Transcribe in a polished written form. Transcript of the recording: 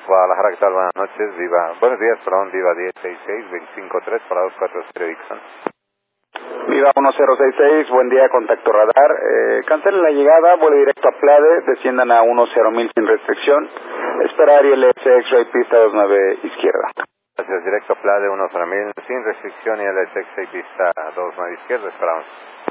Guadalajara, ¿qué tal? Buenas noches, buenos días, perdón, Viva 1066, 253 para 240 Dixon. Viva 1066, buen día, contacto radar. Cancelen la llegada, vuelo directo a Plade, desciendan a 10.000 sin restricción. Espera Ariel S X-Ray pista 29 izquierda. Gracias, directo a Plade 10.000 sin restricción y el SX pista 29 izquierda, esperamos.